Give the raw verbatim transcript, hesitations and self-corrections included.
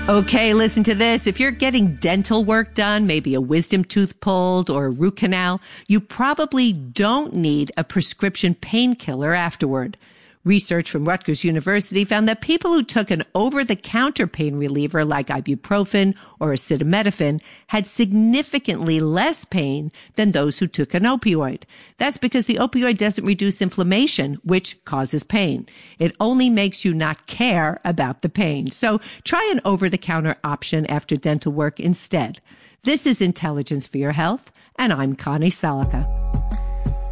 Okay, listen to this. If you're getting dental work done, maybe a wisdom tooth pulled or a root canal, you probably don't need a prescription painkiller afterward. Research from Rutgers University found that people who took an over-the-counter pain reliever like ibuprofen or acetaminophen had significantly less pain than those who took an opioid. That's because the opioid doesn't reduce inflammation, which causes pain. It only makes you not care about the pain. So try an over-the-counter option after dental work instead. This is Intelligence for Your Health, and I'm Connie Salica.